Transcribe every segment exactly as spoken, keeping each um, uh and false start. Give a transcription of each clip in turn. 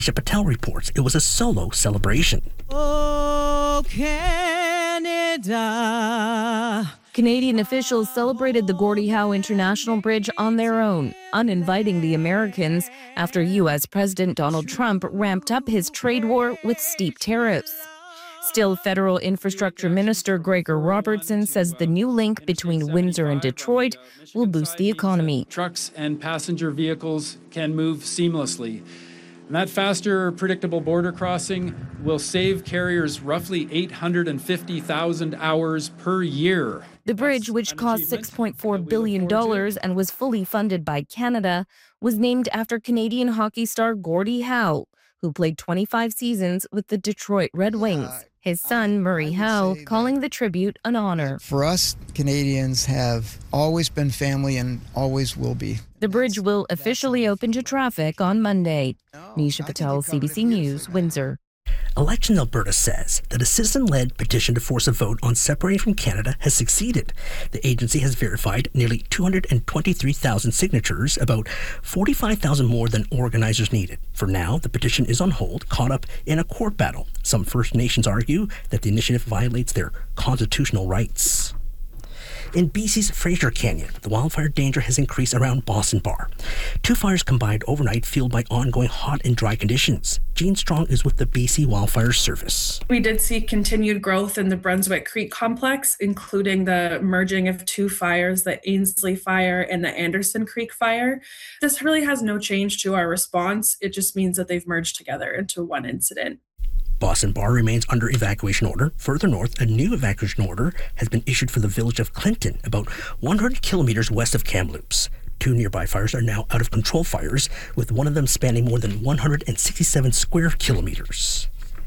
Nisha Patel reports it was a solo celebration. Oh, Canada. Canadian officials celebrated the Gordie Howe International Bridge on their own, uninviting the Americans after U S President Donald Trump ramped up his trade war with steep tariffs. Still, Federal Infrastructure Minister Gregor Robertson says the new link between Windsor and Detroit will boost the economy. Trucks and passenger vehicles can move seamlessly. And that faster, predictable border crossing will save carriers roughly eight hundred fifty thousand hours per year. The bridge, which cost six point four billion dollars and was fully funded by Canada, was named after Canadian hockey star Gordie Howe, who played twenty-five seasons with the Detroit Red Wings. His son, Murray Howe, calling the tribute an honor. For us, Canadians have always been family and always will be. The bridge will officially open to traffic on Monday. Nisha Patel, C B C News, Windsor. Election Alberta says that a citizen-led petition to force a vote on separating from Canada has succeeded. The agency has verified nearly two hundred twenty-three thousand signatures, about forty-five thousand more than organizers needed. For now, the petition is on hold, caught up in a court battle. Some First Nations argue that the initiative violates their constitutional rights. In B C's Fraser Canyon, the wildfire danger has increased around Boston Bar. Two fires combined overnight, fueled by ongoing hot and dry conditions. Jean Strong is with the B C Wildfire Service. We did see continued growth in the Brunswick Creek complex, including the merging of two fires, the Ainsley Fire and the Anderson Creek Fire. This really has no change to our response. It just means that they've merged together into one incident. Boston Bar remains under evacuation order. Further north, a new evacuation order has been issued for the village of Clinton, about one hundred kilometers west of Kamloops. Two nearby fires are now out of control fires, with one of them spanning more than one hundred sixty-seven square kilometers.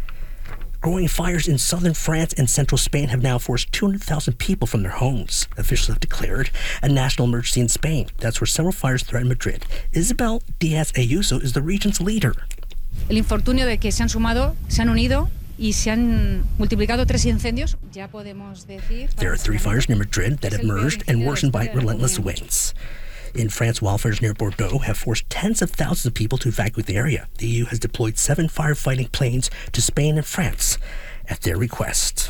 Growing fires in southern France and central Spain have now forced two hundred thousand people from their homes. Officials have declared a national emergency in Spain. That's where several fires threaten Madrid. Isabel Diaz Ayuso is the region's leader. El infortunio de que se han sumado, se han unido y se han multiplicado tres incendios. Ya podemos decir. There are three fires near Madrid that have emerged and worsened by relentless winds. In France, wildfires near Bordeaux have forced tens of thousands of people to evacuate the area. The E U has deployed seven firefighting planes to Spain and France at their request.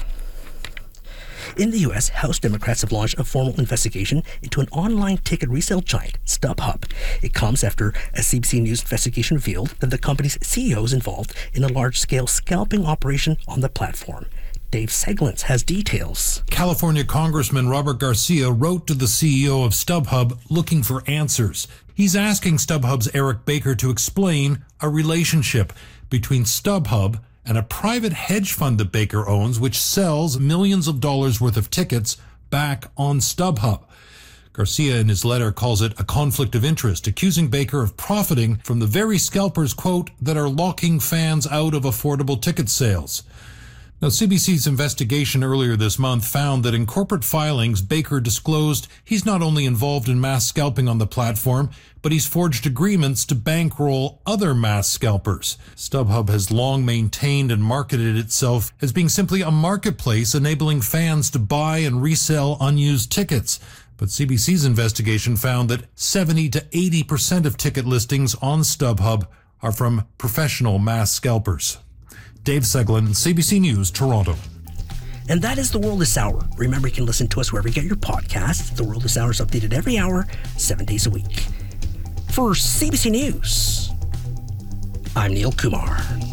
In the U S, House Democrats have launched a formal investigation into an online ticket resale giant, StubHub. It comes after a C B C News investigation revealed that the company's C E O is involved in a large-scale scalping operation on the platform. Dave Seglins has details. California Congressman Robert Garcia wrote to the C E O of StubHub looking for answers. He's asking StubHub's Eric Baker to explain a relationship between StubHub and a private hedge fund that Baker owns, which sells millions of dollars worth of tickets back on StubHub. Garcia, in his letter, calls it a conflict of interest, accusing Baker of profiting from the very scalpers, quote, that are locking fans out of affordable ticket sales. Now, C B C's investigation earlier this month found that in corporate filings, Baker disclosed he's not only involved in mass scalping on the platform, but he's forged agreements to bankroll other mass scalpers. StubHub has long maintained and marketed itself as being simply a marketplace enabling fans to buy and resell unused tickets. But C B C's investigation found that seventy to eighty percent of ticket listings on StubHub are from professional mass scalpers. Dave Seglin, C B C News, Toronto. And that is The World This Hour. Remember, you can listen to us wherever you get your podcasts. The World This Hour is updated every hour, seven days a week. For C B C News, I'm Neil Kumar.